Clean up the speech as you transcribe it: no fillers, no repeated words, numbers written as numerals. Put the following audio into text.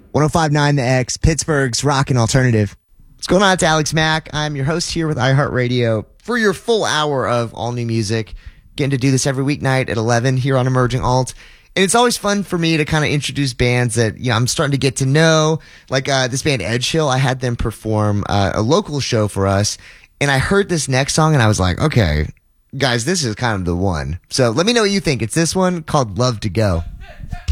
1059 The X, Pittsburgh's Rockin' Alternative. What's going on? It's Alex Mack. I'm your host here with iHeartRadio for your full hour of all new music. Getting to do this every weeknight at 11 here on Emerging Alt. And it's always fun for me to kind of introduce bands that I'm starting to get to know. Like this band Edge Hill, I had them perform a local show for us. And I heard this next song and I was like, okay, guys, this is kind of the one. So let me know what you think. It's this one called Love to Go.